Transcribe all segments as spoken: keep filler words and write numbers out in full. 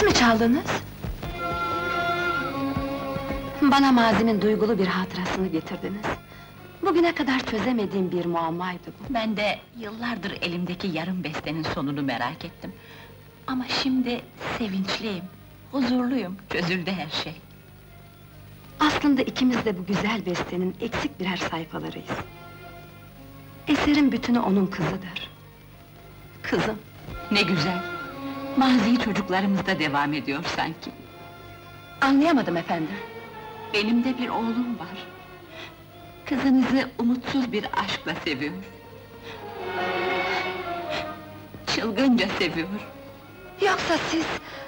mi çaldınız? Bana mazinin duygulu bir hatırasını getirdiniz. Bugüne kadar çözemediğim bir muammaydı bu. Ben de yıllardır elimdeki yarım bestenin sonunu merak ettim. Ama şimdi sevinçliyim, huzurluyum, çözüldü her şey. Aslında ikimiz de bu güzel bestenin eksik birer sayfalarıyız. Eserin bütünü onun kızıdır. Kızım. Ne güzel! Mazi çocuklarımızda devam ediyor sanki. Anlayamadım efendim. Benim de bir oğlum var. Kızınızı umutsuz bir aşkla seviyor. Çılgınca seviyor. Yoksa siz...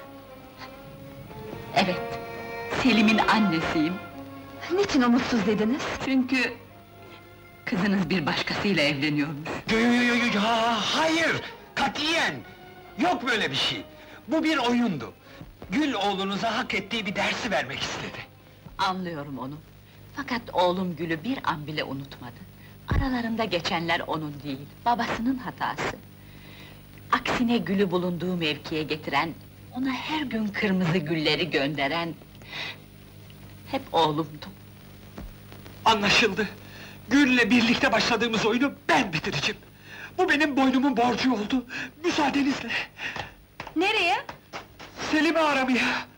Evet, Selim'in annesiyim. Niçin umutsuz dediniz? Çünkü... kızınız bir başkasıyla evleniyormuş. Yo yo yo yo yo, ya, hayır! Katiyen! Yok böyle bir şey! Bu bir oyundu. Gül oğlunuza hak ettiği bir dersi vermek istedi. Anlıyorum onu. Fakat oğlum Gül'ü bir an bile unutmadı. Aralarında geçenler onun değil, babasının hatası. Aksine Gül'ü bulunduğu mevkiye getiren, ona her gün kırmızı gülleri gönderen... hep oğlumdu. Anlaşıldı! Gül'le birlikte başladığımız oyunu ben bitireceğim! Bu benim boynumun borcu oldu! Müsaadenizle! Nereye? Selim'i aramaya!